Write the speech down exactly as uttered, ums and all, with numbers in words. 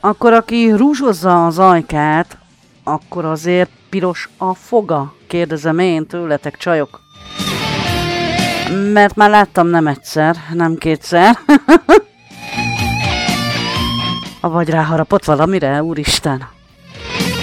Akkor aki rúzsozza az ajkát, akkor azért piros a foga? Kérdezem én tőletek, csajok. Mert már láttam nem egyszer, nem kétszer. Vagy ráharapott valamire, úristen.